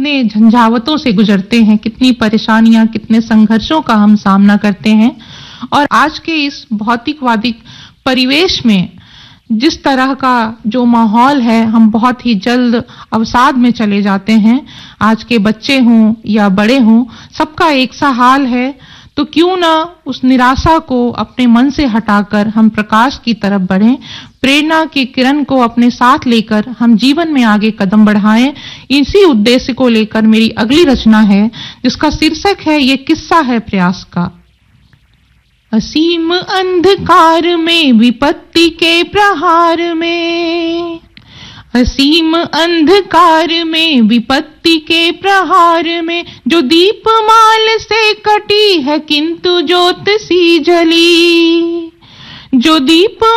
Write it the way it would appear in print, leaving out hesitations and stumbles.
कितने झंझावतों से गुजरते हैं, कितनी परेशानियां, कितने संघर्षों का हम सामना करते हैं। और आज के इस भौतिकवादी परिवेश में जिस तरह का जो माहौल है, हम बहुत ही जल्द अवसाद में चले जाते हैं। आज के बच्चे हों या बड़े हों, सबका एक सा हाल है। तो क्यों ना उस निराशा को अपने मन से हटाकर हम प्रकाश की तरफ बढ़ें, प्रेरणा की किरण को अपने साथ लेकर हम जीवन में आगे कदम बढ़ाएं। इसी उद्देश्य को लेकर मेरी अगली रचना है, जिसका शीर्षक है ये किस्सा है प्रयास का। असीम अंधकार में, विपत्ति के प्रहार में, असीम अंधकार में, विपत्ति के प्रहार में, जो दीपमाल से कटी है किंतु ज्योत सी जली, जो दीप